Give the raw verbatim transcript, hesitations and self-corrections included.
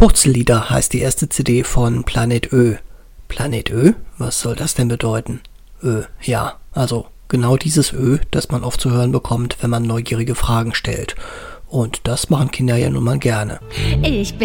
Purzellieder heißt die erste C D von Planet Ö. Planet Ö? Was soll das denn bedeuten? Ö, ja, also genau dieses Ö, das man oft zu hören bekommt, wenn man neugierige Fragen stellt. Und das machen Kinder ja nun mal gerne. Ich bin